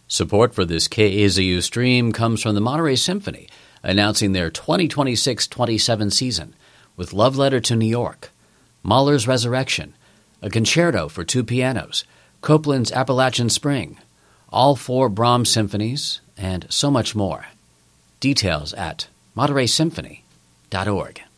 Support for this KAZU stream comes from the Monterey Symphony, announcing their 2026-27 season with Love Letter to New York, Mahler's Resurrection, a concerto for two pianos, Copland's Appalachian Spring, all four Brahms symphonies, and so much more. Details at MontereySymphony.org.